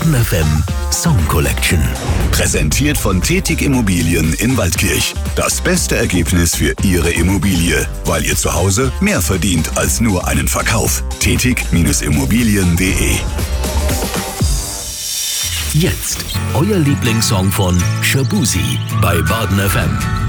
Baden FM Song Collection. Präsentiert von Tetig Immobilien in Waldkirch. Das beste Ergebnis für Ihre Immobilie, weil ihr zu Hause mehr verdient als nur einen Verkauf. Tetig-Immobilien.de. Jetzt euer Lieblingssong von Shabuzi bei Baden FM.